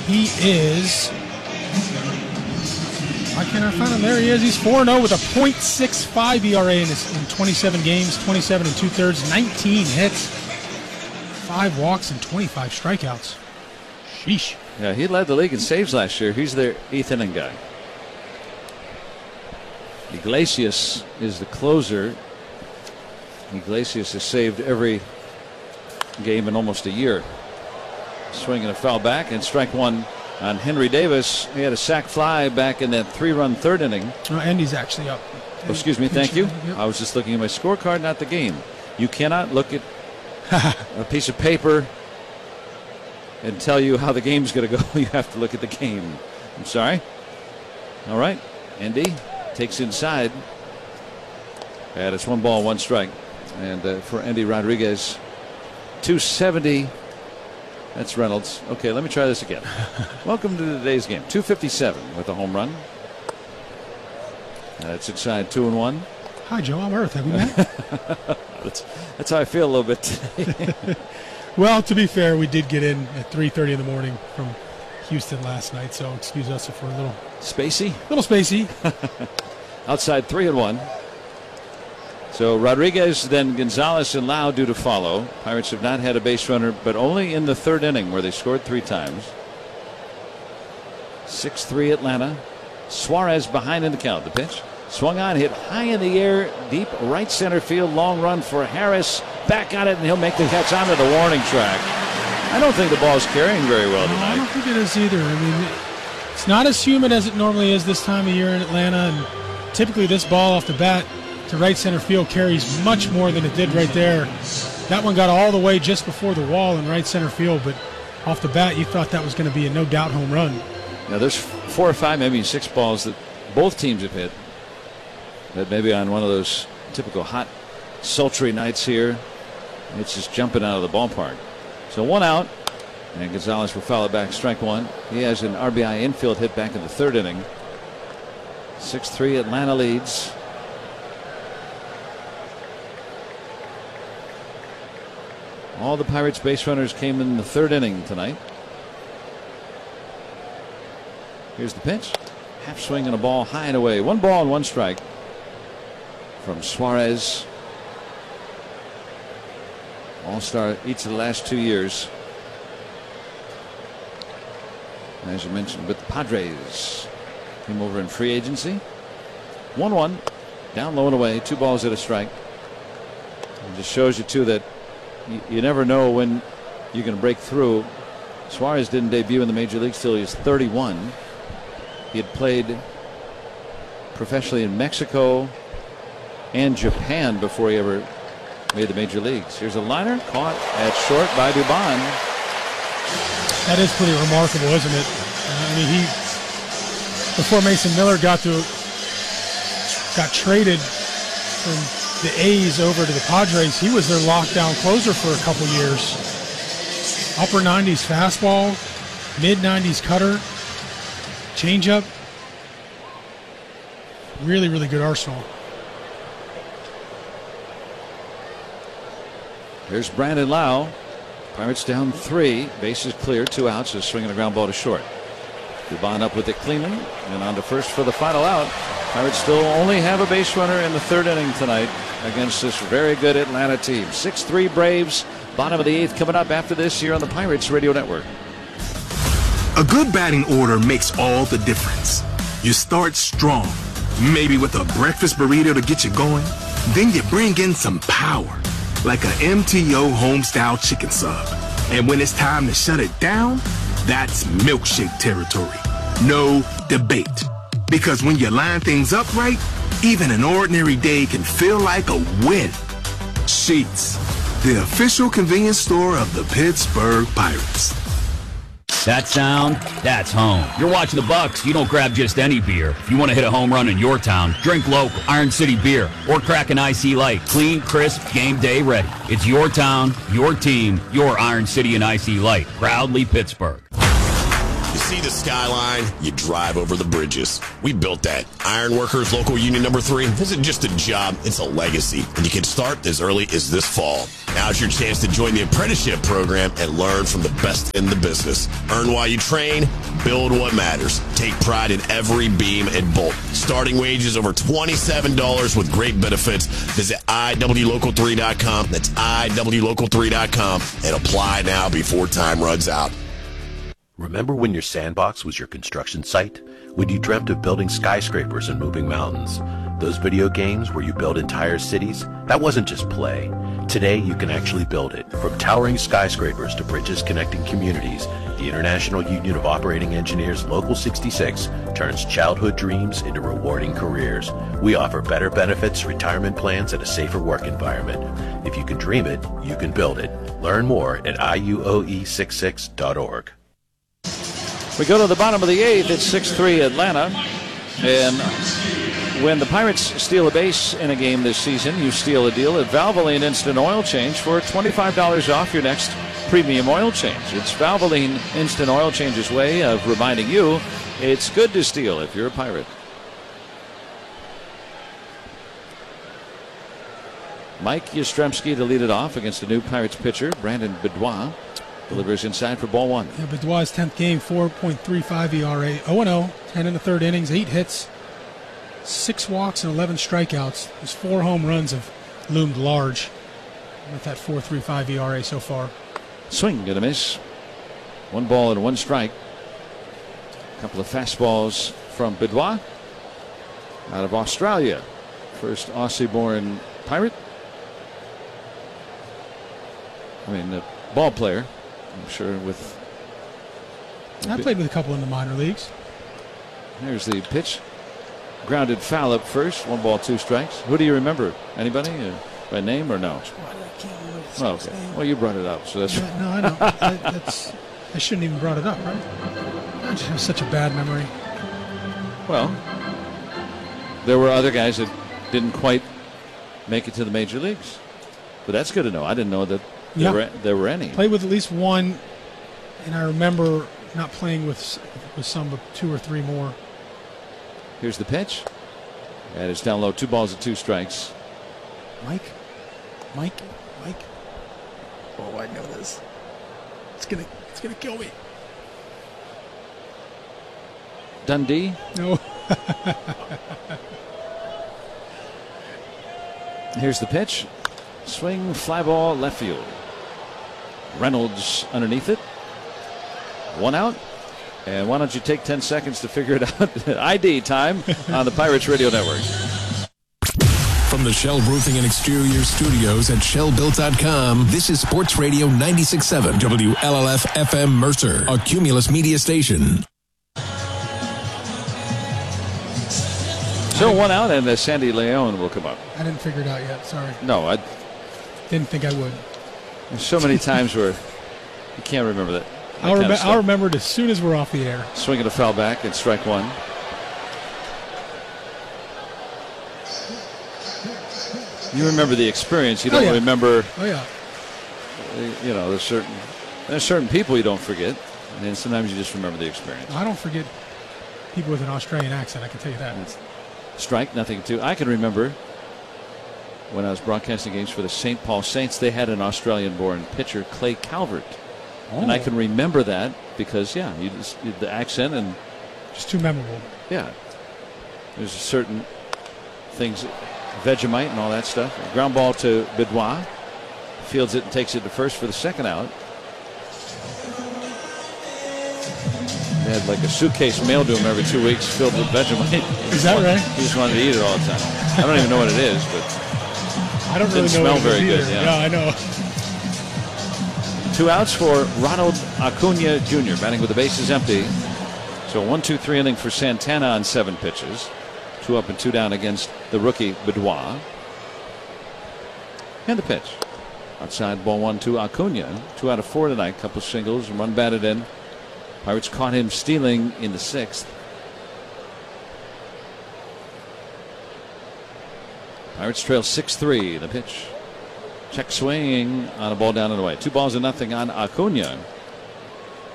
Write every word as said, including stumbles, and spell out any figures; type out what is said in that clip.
He is... Why can't I find him? There he is. He's four and oh with a point six five E R A in, his, in twenty-seven games, twenty-seven and two-thirds, nineteen hits, five walks, and twenty-five strikeouts. Sheesh. Yeah, he led the league in saves last year. He's their eighth inning guy. Iglesias is the closer. Iglesias has saved every game in almost a year. Swinging a foul back and strike one on Henry Davis. He had a sac fly back in that three-run third inning. Oh, Andy's actually up. Oh, excuse me. Thank you. Yep. I was just looking at my scorecard, not the game. You cannot look at a piece of paper and tell you how the game's going to go. You have to look at the game. I'm sorry. All right. Andy takes inside. And it's one ball, one strike. And uh, for Andy Rodriguez, two seventy. That's Reynolds. Okay, let me try this again. Welcome to today's game. two fifty-seven with a home run. That's inside two and one. Hi, Joe. I'm Earth. Have we met? that's, that's how I feel a little bit today. Well, to be fair, we did get in at three thirty in the morning from Houston last night, so excuse us if we're a little spacey. Little spacey. Outside three and one. So Rodriguez, then Gonzalez and Lau due to follow. Pirates have not had a base runner, but only in the third inning where they scored three times. six three Atlanta. Suarez behind in the count. The pitch swung on, hit high in the air, deep right center field. Long run for Harris. Back on it, and he'll make the catch onto the warning track. I don't think the ball's carrying very well tonight. No, I don't think it is either. I mean, it's not as humid as it normally is this time of year in Atlanta, and typically this ball off the bat to right center field carries much more than it did right there. That one got all the way just before the wall in right center field, but off the bat you thought that was going to be a no doubt home run. Now there's four or five, maybe six balls that both teams have hit that maybe on one of those typical hot, sultry nights here, it's just jumping out of the ballpark. So one out, and Gonzalez will foul it back, strike one. He has an R B I infield hit back in the third inning. six three Atlanta leads. All the Pirates base runners came in the third inning tonight. Here's the pitch. Half swing and a ball high and away. One ball and one strike from Suarez. All-star each of the last two years. As you mentioned, with the Padres. Came over in free agency. one one. Down low and away. Two balls at a strike. It just shows you, too, that you, you never know when you're going to break through. Suarez didn't debut in the major leagues till he was thirty-one. He had played professionally in Mexico and Japan before he ever made the major leagues. Here's a liner caught at short by Dubon. That is pretty remarkable, isn't it? Uh, I mean, he before Mason Miller got to got traded from the A's over to the Padres, he was their lockdown closer for a couple years. Upper nineties fastball, mid nineties cutter, changeup. Really, really good arsenal. Here's Brandon Lau. Pirates down three. Bases clear. Two outs. Just swinging a ground ball to short. Dubon up with it cleanly. And on to first for the final out. Pirates still only have a base runner in the third inning tonight against this very good Atlanta team. six three Braves. Bottom of the eighth coming up after this here on the Pirates Radio Network. A good batting order makes all the difference. You start strong, maybe with a breakfast burrito to get you going. Then you bring in some power, like a M T O home-style chicken sub. And when it's time to shut it down, that's milkshake territory. No debate. Because when you line things up right, even an ordinary day can feel like a win. Sheetz, the official convenience store of the Pittsburgh Pirates. That sound, that's home. You're watching the Bucks, you don't grab just any beer. If you want to hit a home run in your town, drink local Iron City beer or crack an Icy Light. Clean, crisp, game day ready. It's your town, your team, your Iron City and Icy Light. Proudly Pittsburgh. You see the skyline, you drive over the bridges. We built that. Ironworkers Local Union Number three isn't just a job, it's a legacy. And you can start as early as this fall. Now's your chance to join the apprenticeship program and learn from the best in the business. Earn while you train, build what matters. Take pride in every beam and bolt. Starting wages over twenty-seven dollars with great benefits. Visit I W local three dot com. That's I W local three dot com and apply now before time runs out. Remember when your sandbox was your construction site? When you dreamt of building skyscrapers and moving mountains? Those video games where you build entire cities? That wasn't just play. Today you can actually build it. From towering skyscrapers to bridges connecting communities, the International Union of Operating Engineers Local sixty-six turns childhood dreams into rewarding careers. We offer better benefits, retirement plans, and a safer work environment. If you can dream it, you can build it. Learn more at I U O E sixty-six dot org. We go to the bottom of the eighth. It's six three Atlanta. And when the Pirates steal a base in a game this season, you steal a deal at Valvoline Instant Oil Change for twenty-five dollars off your next premium oil change. It's Valvoline Instant Oil Change's way of reminding you it's good to steal if you're a Pirate. Mike Yastrzemski to lead it off against the new Pirates pitcher, Brandon Bedouin. Delivers inside for ball one. Yeah, Bedouin's tenth game, four point three five E R A. oh and oh, ten in the third innings, eight hits, six walks, and eleven strikeouts. His four home runs have loomed large with that four point three five E R A so far. Swing and a miss. One ball and one strike. A couple of fastballs from Bedouin out of Australia. First Aussie-born Pirate. I mean, the ball player. I'm sure with. I played with a couple in the minor leagues. Here's the pitch. Grounded foul up first. One ball, two strikes. Who do you remember? Anybody? Uh, by name or no? Oh, okay. Well, you brought it up, so that's. Yeah, no, I know. I, that's. I shouldn't even brought it up, right? I just have such a bad memory. Well, there were other guys that didn't quite make it to the major leagues, but that's good to know. I didn't know that. There, yeah. were, there were any. Played with at least one, and I remember not playing with with some, but two or three more. Here's the pitch. And it's down low. Two balls and two strikes. Mike? Mike? Mike? Oh, I know this. It's gonna it's gonna kill me. Dundee? No. Here's the pitch. Swing, fly ball, left field. Reynolds underneath it. One out. And why don't you take ten seconds to figure it out? I D time on the Pirates Radio Network. From the Shell Roofing and Exterior Studios at shell built dot com, this is Sports Radio ninety-six point seven W L L F F M Mercer, a Cumulus media station. So one out, and uh, Sandy Leon will come up. I didn't figure it out yet. Sorry. No, I didn't think I would. There's so many times where you can't remember that. that I'll, rem- I'll remember it as soon as we're off the air. Swinging a foul back and strike one. You remember the experience. You don't oh, yeah. remember. Oh yeah. You know, there's certain there's certain people you don't forget, and then sometimes you just remember the experience. I don't forget people with an Australian accent. I can tell you that. It's strike, nothing to. I can remember when I was broadcasting games for the Saint Paul Saints, they had an Australian-born pitcher, Clay Calvert. Oh. And I can remember that because, yeah, you just, you, the accent and... Just too memorable. Yeah. There's certain things, Vegemite and all that stuff. Ground ball to Bedouin. Fields it and takes it to first for the second out. They had like a suitcase mailed to him every two weeks filled with Vegemite. Is that right? He just wanted to eat it all the time. I don't even know what it is, but... I don't Didn't really know smell what it very is good. either. Yeah. yeah, I know. Two outs for Ronald Acuna Junior batting with the bases empty. So one, two, three inning for Santana on seven pitches. Two up and two down against the rookie Bedouin. And the pitch. Outside ball one to Acuna. Two out of four tonight. Couple singles and one batted in. Pirates caught him stealing in the sixth. Pirates trail six three. The pitch. Check swing on a ball down and away. Two balls and nothing on Acuna.